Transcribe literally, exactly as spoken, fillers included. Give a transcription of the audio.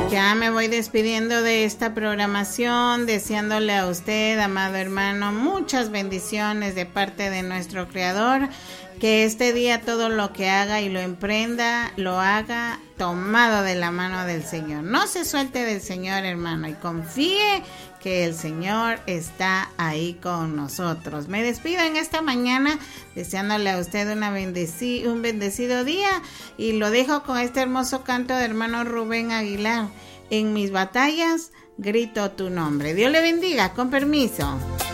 Ya me voy despidiendo de esta programación, deseándole a usted, amado hermano, muchas bendiciones de parte de nuestro Creador. Que este día todo lo que haga y lo emprenda, lo haga tomado de la mano del Señor. No se suelte del Señor, hermano, y confíe que el Señor está ahí con nosotros. Me despido en esta mañana deseándole a usted una bendeci- un bendecido día y lo dejo con este hermoso canto de hermano Rubén Aguilar. En mis batallas grito tu nombre. Dios le bendiga, con permiso.